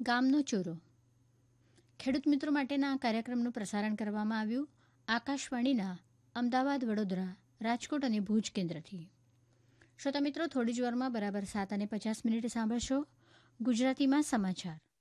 ગામનો ચોરો. ખેડૂત મિત્રો માટેના આ કાર્યક્રમનું પ્રસારણ કરવામાં આવ્યું આકાશવાણીના અમદાવાદ, વડોદરા, રાજકોટ અને ભુજ કેન્દ્રથી. શ્રોતા મિત્રો, થોડી જ વારમાં બરાબર 7:50 સાંભળશો ગુજરાતીમાં સમાચાર.